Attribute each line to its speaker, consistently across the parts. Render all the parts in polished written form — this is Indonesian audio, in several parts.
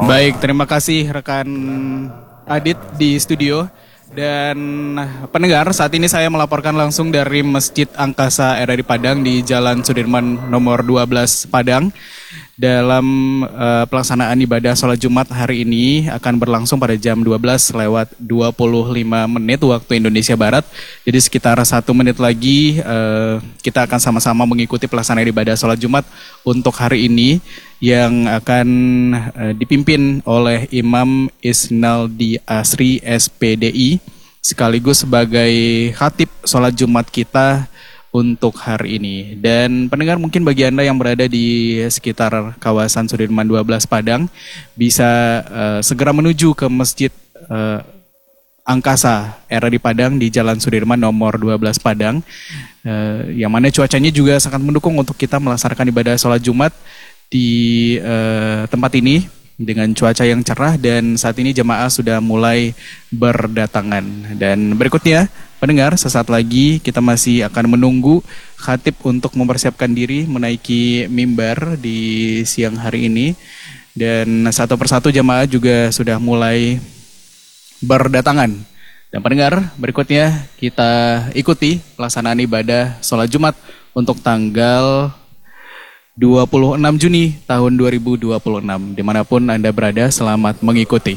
Speaker 1: Baik, terima kasih rekan Adit di studio. Dan pendengar, saat ini saya melaporkan langsung dari Masjid Angkasa RRI Padang di Jalan Sudirman nomor 12 Padang. Dalam pelaksanaan ibadah sholat Jumat hari ini akan berlangsung pada jam 12:25 waktu Indonesia Barat. Jadi sekitar 1 menit lagi kita akan sama-sama mengikuti pelaksanaan ibadah sholat Jumat untuk hari ini yang akan dipimpin oleh Imam Isnaldi Asri SPDI sekaligus sebagai khatib sholat Jumat kita untuk hari ini. Dan pendengar, mungkin bagi Anda yang berada di sekitar kawasan Sudirman 12 Padang bisa segera menuju ke Masjid Angkasa RRI Padang di Jalan Sudirman nomor 12 Padang, yang mana cuacanya juga sangat mendukung untuk kita melaksanakan ibadah sholat Jumat di tempat ini dengan cuaca yang cerah, dan saat ini jemaah sudah mulai berdatangan. Dan berikutnya, pendengar, sesaat lagi kita masih akan menunggu khatib untuk mempersiapkan diri menaiki mimbar di siang hari ini. Dan satu persatu jemaah juga sudah mulai berdatangan. Dan pendengar, berikutnya kita ikuti pelaksanaan ibadah sholat Jumat untuk tanggal 26 Juni tahun 2026. Dimanapun Anda berada, selamat mengikuti.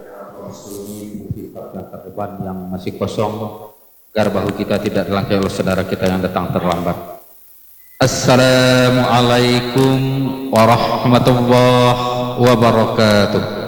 Speaker 2: Yang masih kosong, agar bahu kita tidak dilangkai oleh saudara kita yang datang terlambat. Assalamualaikum warahmatullahi wabarakatuh.